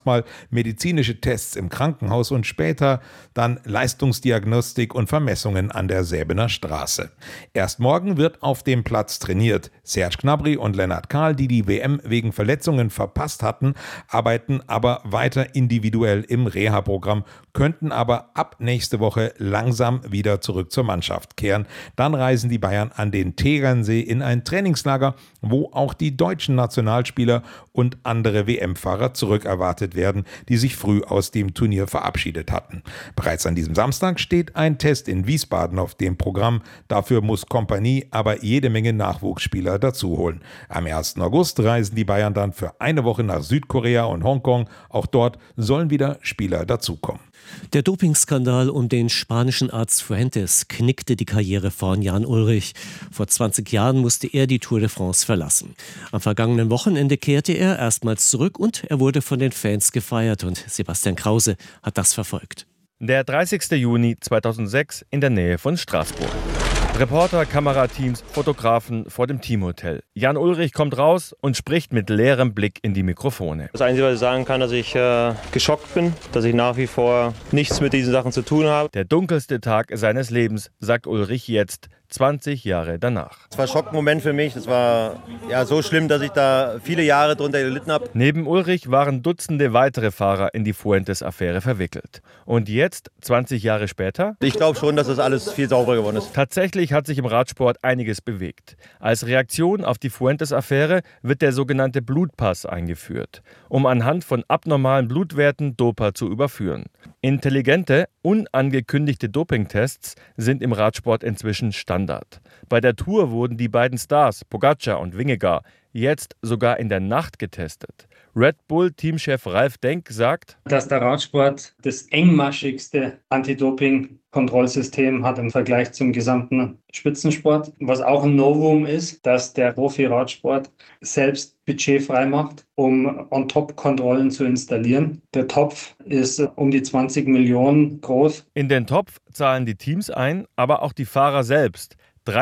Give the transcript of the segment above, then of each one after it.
mal medizinische Tests im Krankenhaus und später dann Leistungsdiagnostik und Vermessungen an der Säbener Straße. Erst morgen wird auf dem Platz trainiert. Serge Gnabry und Lennart Kahl, die die WM wegen Verletzungen verpasst hatten, arbeiten aber weiter individuell im Reha-Programm, könnten aber ab nächste Woche langsam wieder zurück zur Mannschaft kehren. Dann reisen die Bayern an den Tegernsee in ein Trainingslager, wo auch die deutschen Nationalspieler und andere WM-Fahrer zurückerwartet werden, die sich früh aus dem Turnier verabschiedet hatten. Bereits an diesem Samstag steht ein Test in Wiesbaden auf dem Programm. Dafür muss Kompanie aber jede Menge Nachwuchsspieler dazuholen. Am 1. August reisen die Bayern dann für eine Woche nach Südkorea und Hongkong. Auch dort sollen wieder Spieler dazukommen. Der Dopingskandal um den spanischen Arzt Fuentes knickte die Karriere von Jan Ullrich. Vor 20 Jahren musste er die Tour de France verlassen. Am vergangenen Wochenende kehrte er erstmals zurück und er wurde von den Fans gefeiert. Und Sebastian Krause hat das verfolgt. Der 30. Juni 2006 in der Nähe von Straßburg. Reporter, Kamerateams, Fotografen vor dem Teamhotel. Jan Ullrich kommt raus und spricht mit leerem Blick in die Mikrofone. Das Einzige, was ich sagen kann, dass ich geschockt bin, dass ich nach wie vor nichts mit diesen Sachen zu tun habe. Der dunkelste Tag seines Lebens, sagt Ullrich jetzt, 20 Jahre danach. Es war ein Schockmoment für mich. Es war so schlimm, dass ich da viele Jahre drunter gelitten habe. Neben Ullrich waren Dutzende weitere Fahrer in die Fuentes-Affäre verwickelt. Und jetzt, 20 Jahre später? Ich glaube schon, dass das alles viel sauberer geworden ist. Tatsächlich hat sich im Radsport einiges bewegt. Als Reaktion auf die Fuentes-Affäre wird der sogenannte Blutpass eingeführt, um anhand von abnormalen Blutwerten Doper zu überführen. Intelligente, unangekündigte Dopingtests sind im Radsport inzwischen Standard. Bei der Tour wurden die beiden Stars, Pogačar und Vingegaard, jetzt sogar in der Nacht getestet. Red Bull-Teamchef Ralf Denk sagt, dass der Radsport das engmaschigste Anti-Doping-Kontrollsystem hat im Vergleich zum gesamten Spitzensport. Was auch ein Novum ist, dass der Profi-Radsport selbst Budget frei macht, um On-Top-Kontrollen zu installieren. Der Topf ist um die 20 Millionen groß. In den Topf zahlen die Teams ein, aber auch die Fahrer selbst.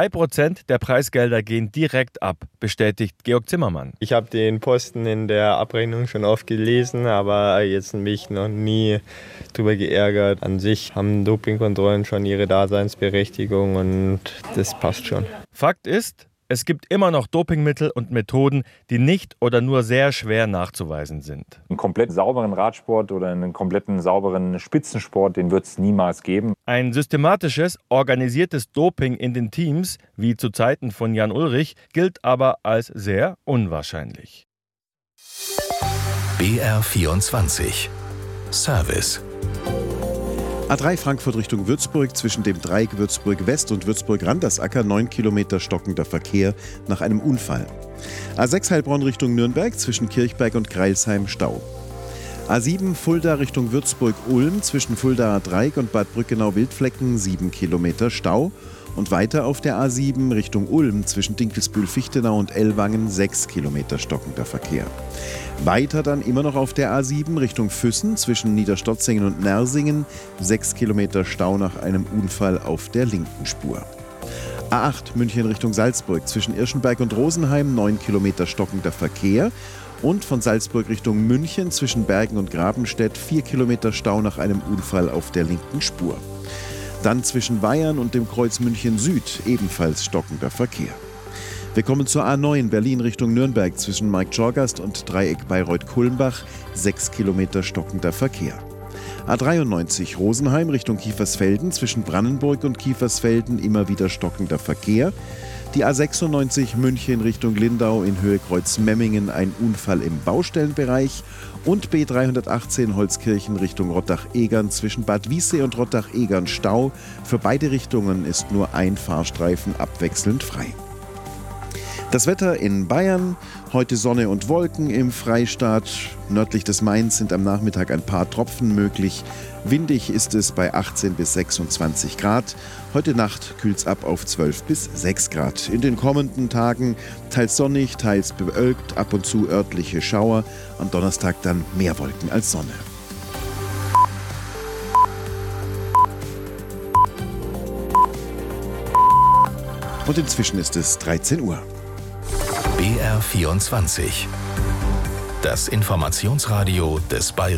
3% der Preisgelder gehen direkt ab, bestätigt Georg Zimmermann. Ich habe den Posten in der Abrechnung schon oft gelesen, aber jetzt mich noch nie drüber geärgert. An sich haben Dopingkontrollen schon ihre Daseinsberechtigung und das passt schon. Fakt ist, es gibt immer noch Dopingmittel und Methoden, die nicht oder nur sehr schwer nachzuweisen sind. Einen komplett sauberen Radsport oder einen kompletten sauberen Spitzensport, den wird es niemals geben. Ein systematisches, organisiertes Doping in den Teams, wie zu Zeiten von Jan Ullrich, gilt aber als sehr unwahrscheinlich. BR24 Service. A3 Frankfurt Richtung Würzburg, zwischen dem Dreieck Würzburg West und Würzburg-Randersacker 9 Kilometer stockender Verkehr nach einem Unfall. A6 Heilbronn Richtung Nürnberg, zwischen Kirchberg und Greilsheim Stau. A7 Fulda Richtung Würzburg-Ulm, zwischen Fuldaer Dreieck und Bad Brückenau-Wildflecken 7 Kilometer Stau. Und weiter auf der A7 Richtung Ulm, zwischen Dinkelsbühl-Fichtenau und Ellwangen 6 Kilometer stockender Verkehr. Weiter dann immer noch auf der A7 Richtung Füssen, zwischen Niederstotzingen und Nersingen 6 Kilometer Stau nach einem Unfall auf der linken Spur. A8 München Richtung Salzburg, zwischen Irschenberg und Rosenheim 9 Kilometer stockender Verkehr. Und von Salzburg Richtung München, zwischen Bergen und Grabenstedt 4 Kilometer Stau nach einem Unfall auf der linken Spur. Dann zwischen Weyern und dem Kreuz München Süd ebenfalls stockender Verkehr. Wir kommen zur A9 Berlin Richtung Nürnberg, zwischen Marktschorgast und Dreieck Bayreuth-Kulmbach 6 Kilometer stockender Verkehr. A93 Rosenheim Richtung Kiefersfelden, zwischen Brannenburg und Kiefersfelden immer wieder stockender Verkehr. Die A96 München Richtung Lindau in Höhe Kreuz-Memmingen ein Unfall im Baustellenbereich und B318 Holzkirchen Richtung Rottach-Egern zwischen Bad Wiessee und Rottach-Egern Stau. Für beide Richtungen ist nur ein Fahrstreifen abwechselnd frei. Das Wetter in Bayern, heute Sonne und Wolken im Freistaat. Nördlich des Mains sind am Nachmittag ein paar Tropfen möglich. Windig ist es bei 18 bis 26 Grad. Heute Nacht kühlt es ab auf 12 bis 6 Grad. In den kommenden Tagen teils sonnig, teils bewölkt, ab und zu örtliche Schauer. Am Donnerstag dann mehr Wolken als Sonne. Und inzwischen ist es 13 Uhr. BR24 Das Informationsradio des Bayerischen